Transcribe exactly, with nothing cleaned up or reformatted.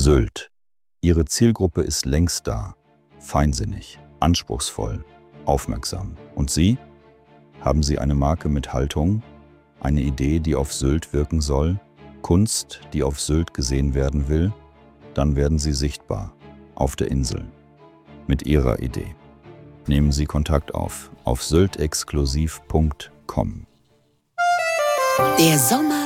Sylt. Ihre Zielgruppe ist längst da. Feinsinnig, anspruchsvoll, aufmerksam. Und Sie? Haben Sie eine Marke mit Haltung? Eine Idee, die auf Sylt wirken soll? Kunst, die auf Sylt gesehen werden will? Dann werden Sie sichtbar. Auf der Insel. Mit Ihrer Idee. Nehmen Sie Kontakt auf auf syltexklusiv punkt com. Der Sommer